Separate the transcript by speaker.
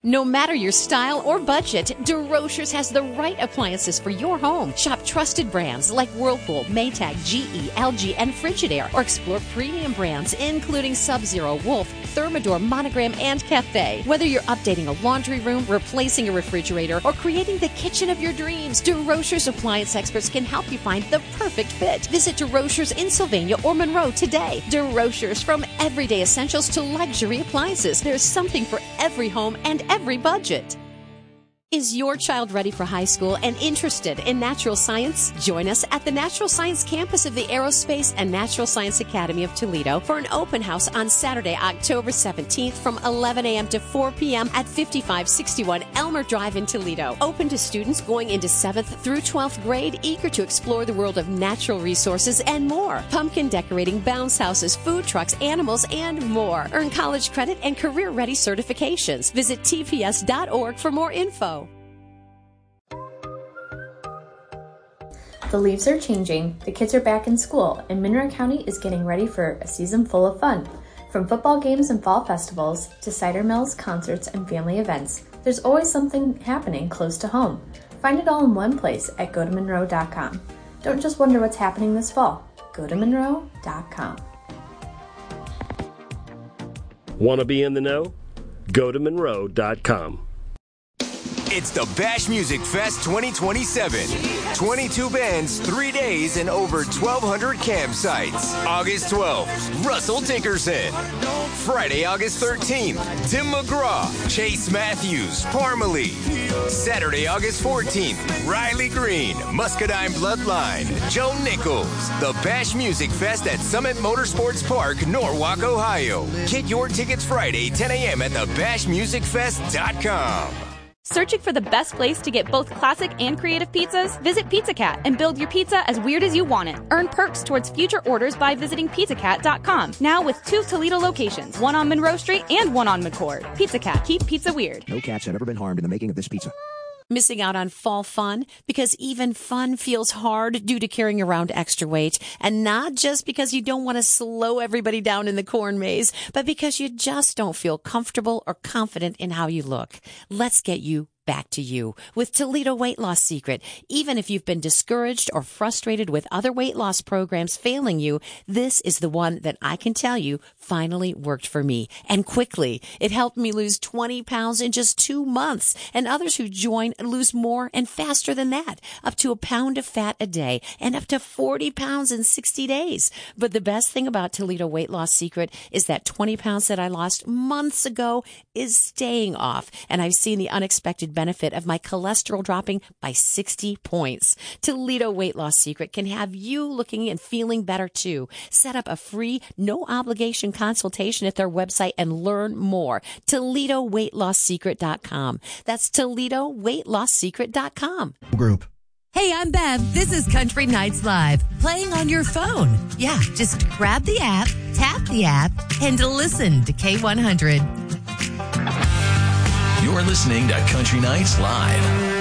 Speaker 1: No matter your style or budget, DeRochers has the right appliances for your home. Shop trusted brands like Whirlpool, Maytag, GE, LG, and Frigidaire, or explore premium brands including Sub-Zero, Wolf, Thermador, Monogram, and Cafe. Whether you're updating a laundry room, replacing a refrigerator, or creating the kitchen of your dreams, DeRochers appliance experts can help you find the perfect fit. Visit DeRochers in Sylvania or Monroe today. DeRochers, from everyday essentials to luxury appliances. There's something for every home and every budget. Is your child ready for high school and interested in natural science? Join us at the Natural Science Campus of the Aerospace and Natural Science Academy of Toledo for an open house on Saturday, October 17th from 11 a.m. to 4 p.m. at 5561 Elmer Drive in Toledo. Open to students going into 7th through 12th grade, eager to explore the world of natural resources and more. Pumpkin decorating, bounce houses, food trucks, animals, and more. Earn college credit and career-ready certifications. Visit tps.org for more info.
Speaker 2: The leaves are changing, the kids are back in school, and Monroe County is getting ready for a season full of fun. From football games and fall festivals to cider mills, concerts, and family events, there's always something happening close to home. Find it all in one place at gotomonroe.com. Don't just wonder what's happening this fall. Go to monroe.com.
Speaker 3: Want to be in the know? Go to monroe.com.
Speaker 4: It's the Bash Music Fest 2027. 22 bands, 3 days, and over 1,200 campsites. August 12th, Russell Dickerson. Friday, August 13th, Tim McGraw, Chase Matthews, Parmalee. Saturday, August 14th, Riley Green, Muscadine Bloodline, Joe Nichols. The Bash Music Fest at Summit Motorsports Park, Norwalk, Ohio. Get your tickets Friday, 10 a.m. at thebashmusicfest.com.
Speaker 5: Searching for the best place to get both classic and creative pizzas? Visit Pizza Cat and build your pizza as weird as you want it. Earn perks towards future orders by visiting pizzacat.com. Now with 2 Toledo locations, one on Monroe Street and one on McCord. Pizza Cat, keep pizza weird.
Speaker 6: No cats have ever been harmed in the making of this pizza.
Speaker 1: Missing out on fall fun? Because even fun feels hard due to carrying around extra weight. And not just because you don't want to slow everybody down in the corn maze, but because you just don't feel comfortable or confident in how you look. Let's get you back to you with Toledo Weight Loss Secret. Even if you've been discouraged or frustrated with other weight loss programs failing you, this is the one that I can tell you finally worked for me, and quickly. It helped me lose 20 pounds in just 2 months, and others who join lose more and faster than that, up to 1 pound of fat a day and up to 40 pounds in 60 days. But the best thing about Toledo Weight Loss Secret is that 20 pounds that I lost months ago is staying off, and I've seen the unexpected benefit of my cholesterol dropping by 60 points. Toledo Weight Loss Secret can have you looking and feeling better too. Set up a free, no obligation consultation at their website and learn more. ToledoWeightLossSecret.com. That's ToledoWeightLossSecret.com.
Speaker 6: Group.
Speaker 7: Hey, I'm Bev. This is Country Nights Live, playing on your phone. Yeah, just grab the app, tap the app, and listen to K100.
Speaker 8: You're listening to Country Nights Live.